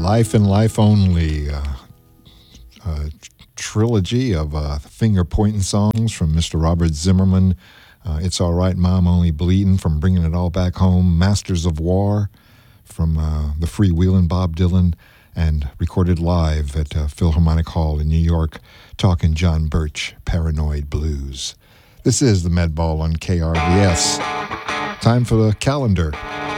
Life and Life Only, a trilogy of finger-pointing songs from Mr. Robert Zimmerman. It's All Right, Mom, Only Bleeding from Bringing It All Back Home. Masters of War from the Freewheelin' Bob Dylan, and recorded live at Philharmonic Hall in New York, Talking John Birch, Paranoid Blues. This is the Med Ball on KRVS. Time for the calendar.